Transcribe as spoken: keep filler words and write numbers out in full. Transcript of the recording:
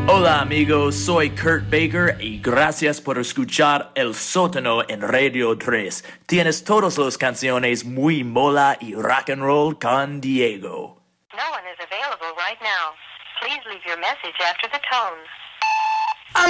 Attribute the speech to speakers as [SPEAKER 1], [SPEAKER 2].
[SPEAKER 1] Hola amigos, soy Kurt Baker y gracias por escuchar El Sótano en Radio tres. Tienes todas las canciones muy mola y rock and roll con Diego.
[SPEAKER 2] No one is available right now. Please leave your message after the tone.